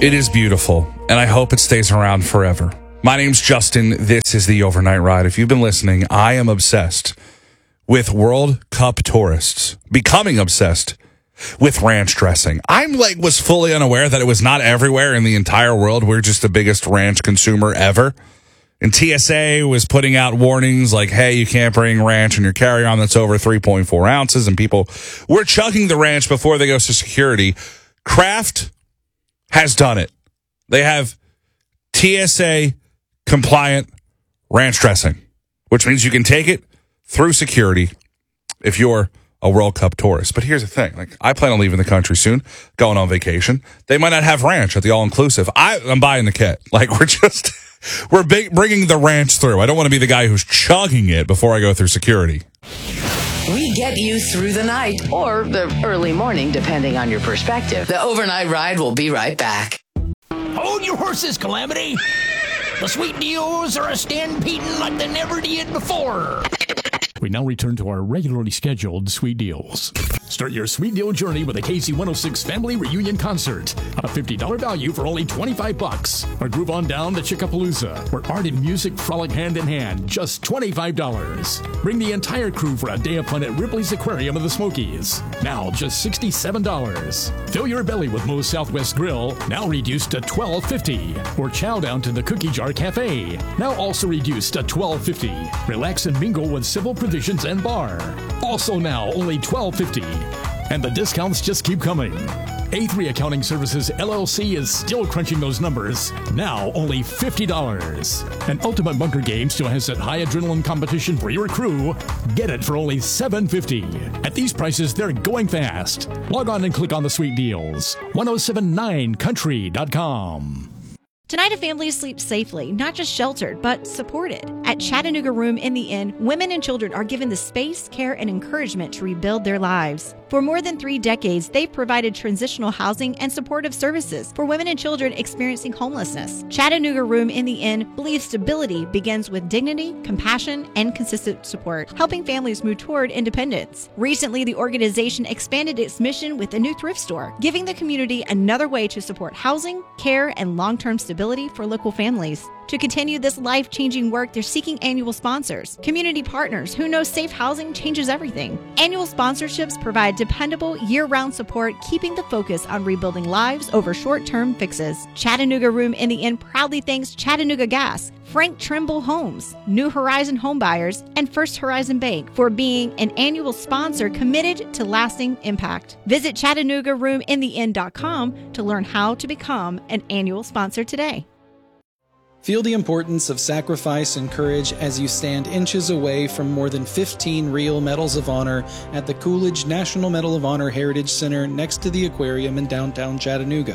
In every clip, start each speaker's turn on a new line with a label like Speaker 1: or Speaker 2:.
Speaker 1: It is beautiful, and I hope it stays around forever. My name's Justin. This is the Overnight Ride. If you've been listening, I am obsessed with World Cup tourists, becoming obsessed with ranch dressing. Was fully unaware that it was not everywhere in the entire world. We're just the biggest ranch consumer ever. And TSA was putting out warnings like, hey, you can't bring ranch in your carry-on that's over 3.4 ounces. And people were chugging the ranch before they go to security. Kraft has done it. They have TSA compliant ranch dressing, which means you can take it through security if you're a World Cup tourist. But here's the thing. I plan on leaving the country soon, going on vacation. They might not have ranch at the all-inclusive. I'm buying the kit. We're bringing the ranch through. I don't want to be the guy who's chugging it before I go through security.
Speaker 2: We get you through the night or the early morning, depending on your perspective. The Overnight Ride will be right back.
Speaker 3: Hold your horses, Calamity. The sweet deals are a stampeding like they never did before. We now return to our regularly scheduled Sweet Deals. Start your Sweet Deal journey with a KC106 Family Reunion Concert. A $50 value for only $25. Or groove on down to Chickapalooza, where art and music frolic hand in hand, just $25. Bring the entire crew for a day of fun at Ripley's Aquarium of the Smokies. Now just $67. Fill your belly with Moe's Southwest Grill, now reduced to $12.50. Or chow down to the Cookie Jar Cafe, now also reduced to $12.50. Relax and mingle with Civil Provisions and Bar, also now only $12.50. And the discounts just keep coming. A3 Accounting Services LLC is still crunching those numbers, now only $50. And Ultimate Bunker Game still has that high adrenaline competition for your crew. Get it for only $7.50. At these prices, they're going fast. Log on and click on the sweet deals. 1079country.com.
Speaker 4: Tonight, a family sleeps safely, not just sheltered, but supported. At Chattanooga Room in the Inn, women and children are given the space, care, and encouragement to rebuild their lives. For more than 3 decades, they've provided transitional housing and supportive services for women and children experiencing homelessness. Chattanooga Room in the Inn believes stability begins with dignity, compassion, and consistent support, helping families move toward independence. Recently, the organization expanded its mission with a new thrift store, giving the community another way to support housing, care, and long-term stability for local families. To continue this life-changing work, they're seeking annual sponsors, community partners who know safe housing changes everything. Annual sponsorships provide dependable, year-round support, keeping the focus on rebuilding lives over short-term fixes. Chattanooga Room in the Inn proudly thanks Chattanooga Gas, Frank Trimble Homes, New Horizon Homebuyers, and First Horizon Bank for being an annual sponsor committed to lasting impact. Visit ChattanoogaRoomInTheInn.com to learn how to become an annual sponsor today.
Speaker 5: Feel the importance of sacrifice and courage as you stand inches away from more than 15 real Medals of Honor at the Coolidge National Medal of Honor Heritage Center next to the aquarium in downtown Chattanooga.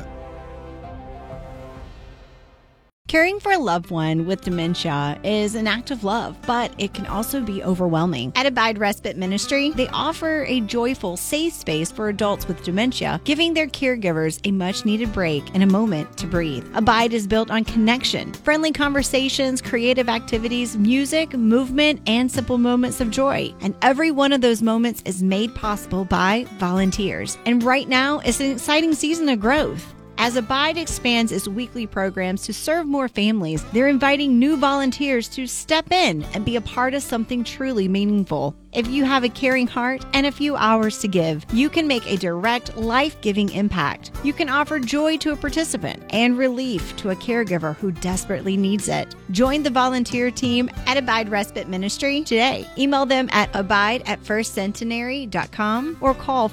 Speaker 4: Caring for a loved one with dementia is an act of love, but it can also be overwhelming. At Abide Respite Ministry, they offer a joyful, safe space for adults with dementia, giving their caregivers a much-needed break and a moment to breathe. Abide is built on connection, friendly conversations, creative activities, music, movement, and simple moments of joy. And every one of those moments is made possible by volunteers. And right now, it's an exciting season of growth. As Abide expands its weekly programs to serve more families, they're inviting new volunteers to step in and be a part of something truly meaningful. If you have a caring heart and a few hours to give, you can make a direct, life-giving impact. You can offer joy to a participant and relief to a caregiver who desperately needs it. Join the volunteer team at Abide Respite Ministry today. Email them at abide@firstcentenary.com or call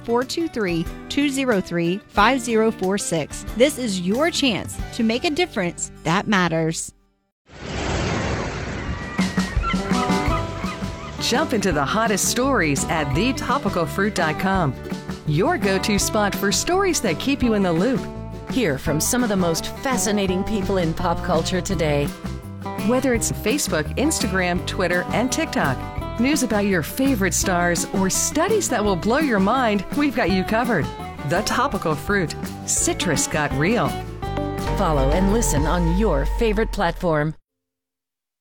Speaker 4: 423-203-5046. This is your chance to make a difference that matters.
Speaker 6: Jump into the hottest stories at thetopicalfruit.com. Your go-to spot for stories that keep you in the loop.
Speaker 7: Hear from some of the most fascinating people in pop culture today.
Speaker 6: Whether it's Facebook, Instagram, Twitter, and TikTok, news about your favorite stars, or studies that will blow your mind, we've got you covered. The Topical Fruit. Citrus got real.
Speaker 7: Follow and listen on your favorite platform.